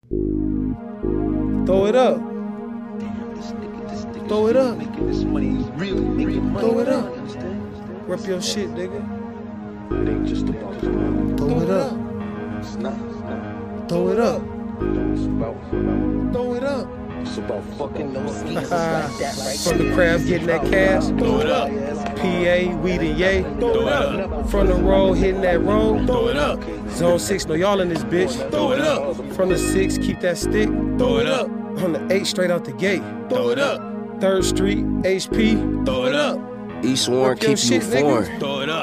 Throw it up. Throw it up. Throw it up. Rep your shit, nigga. It ain't just about Throw it up. It's not. Throw it up. It's about. Throw it up. It's about fucking those From the crab getting that cash. Throw it up. PA, weed and yay. Throw it up. From the road, hitting that road. Throw it up. Zone 6, know y'all in this bitch. Throw it up. From the 6, keep that stick. Throw it up. On the 8, straight out the gate. Throw it up. 3rd Street, HP. Throw it up. East Warren, Rep your keep you shit, nigga. foreign. Throw it up.